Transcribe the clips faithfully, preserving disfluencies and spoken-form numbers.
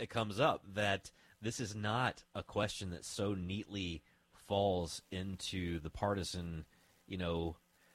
it comes up that this is not a question that so neatly falls into the partisan, you know,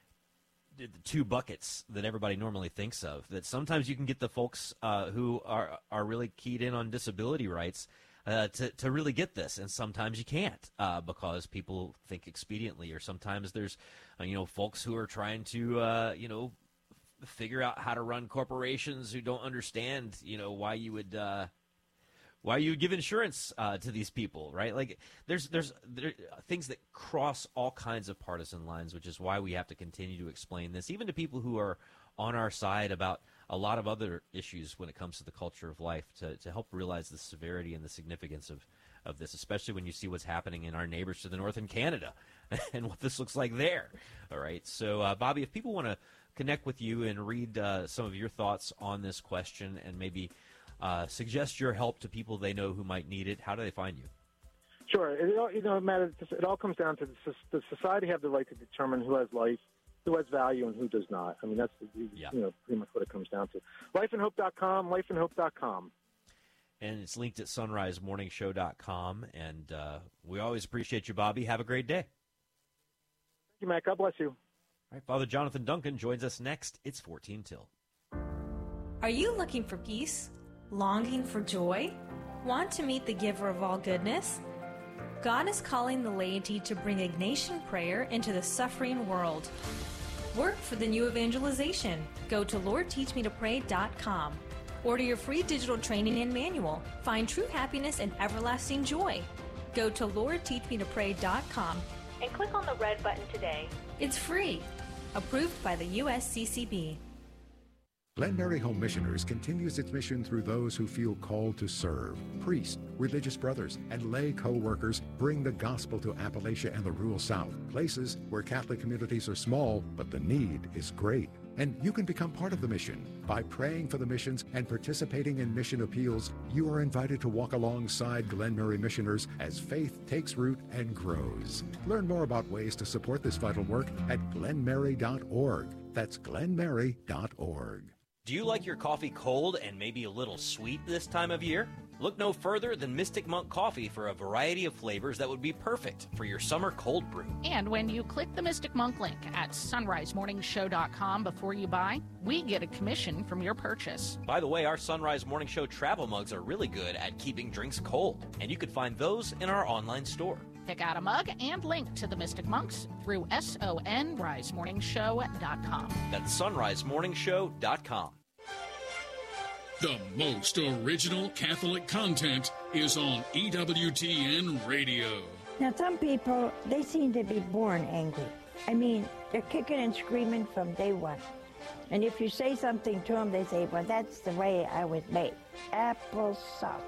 the two buckets that everybody normally thinks of. That sometimes you can get the folks uh, who are are really keyed in on disability rights uh, to to really get this, and sometimes you can't uh, because people think expediently, or sometimes there's uh, you know folks who are trying to uh, you know figure out how to run corporations who don't understand you know why you would. Uh, Why you would give insurance uh, to these people, right? Like, there's there's there, things that cross all kinds of partisan lines, which is why we have to continue to explain this, even to people who are on our side about a lot of other issues when it comes to the culture of life, to, to help realize the severity and the significance of, of this, especially when you see what's happening in our neighbors to the north in Canada and what this looks like there. All right. So, uh, Bobby, if people want to connect with you and read uh, some of your thoughts on this question and maybe Uh, suggest your help to people they know who might need it, how do they find you? Sure. It all, you know, Matt, it all comes down to the, the society have the right to determine who has life, who has value, and who does not. I mean, that's the, yeah. you know pretty much what it comes down to. life and hope dot com, life and hope dot com. And it's linked at sunrise morning show dot com. And uh, we always appreciate you, Bobby. Have a great day. Thank you, Matt. God bless you. All right, Father Jonathan Duncan joins us next. It's fourteen till. Are you looking for peace? Longing for joy? Want to meet the giver of all goodness? God is calling the laity to bring Ignatian prayer into the suffering world. Work for the new evangelization. Go to lord teach me to pray dot com. Order your free digital training and manual. Find true happiness and everlasting joy. Go to lord teach me to pray dot com and click on the red button today. It's free. Approved by the U S C C B. Glen Mary Home Missioners continues its mission through those who feel called to serve. Priests, religious brothers, and lay co-workers bring the gospel to Appalachia and the rural South, places where Catholic communities are small, but the need is great. And you can become part of the mission. By praying for the missions and participating in mission appeals, you are invited to walk alongside Glen Mary missioners as faith takes root and grows. Learn more about ways to support this vital work at glen mary dot org. That's glen mary dot org. Do you like your coffee cold and maybe a little sweet this time of year? Look no further than Mystic Monk Coffee for a variety of flavors that would be perfect for your summer cold brew. And when you click the Mystic Monk link at sunrise morning show dot com before you buy, we get a commission from your purchase. By the way, our Sunrise Morning Show travel mugs are really good at keeping drinks cold, and you can find those in our online store. Pick out a mug and link to the Mystic Monks through sunrise morning show dot com. That's sunrise morning show dot com. The most original Catholic content is on E W T N Radio. Now, some people, they seem to be born angry. I mean, they're kicking and screaming from day one. And if you say something to them, they say, well, that's the way I was made. Applesauce.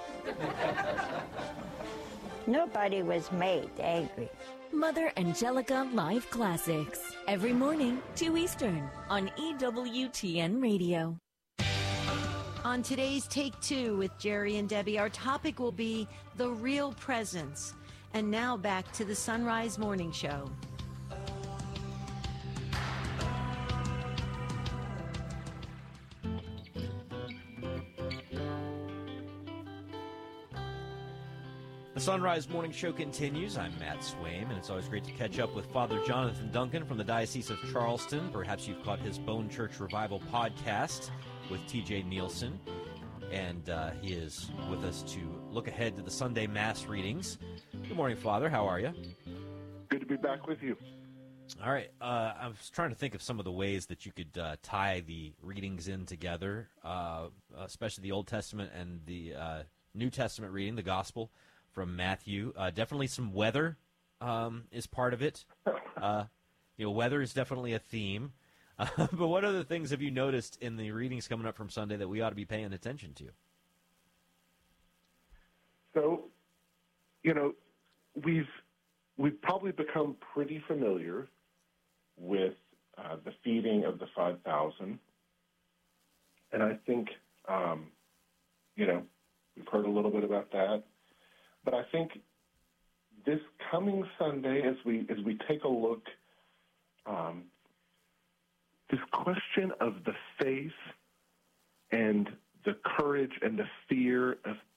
Nobody was made angry. Mother Angelica Live Classics. Every morning, two Eastern, on E W T N Radio. On today's Take Two with Jerry and Debbie, our topic will be the real presence. And now back to the Sunrise Morning Show. The Sunrise Morning Show continues. I'm Matt Swaim, and it's always great to catch up with Father Jonathan Duncan from the Diocese of Charleston. Perhaps you've caught his Bone Church Revival podcast with T J Nielsen, and uh, he is with us to look ahead to the Sunday Mass readings. Good morning, Father. How are you? Good to be back with you. All right. Uh, I was trying to think of some of the ways that you could uh, tie the readings in together, uh, especially the Old Testament and the uh, New Testament reading, the Gospel from Matthew. Uh, definitely some weather um, is part of it. Uh, you know, weather is definitely a theme. Uh, but what other things have you noticed in the readings coming up from Sunday that we ought to be paying attention to? So, you know, we've we've probably become pretty familiar with uh, the feeding of the five thousand. And I think, um, you know, we've heard a little bit about that. But I think this coming Sunday, as we as we take a look, um, this question of the faith and the courage and the fear of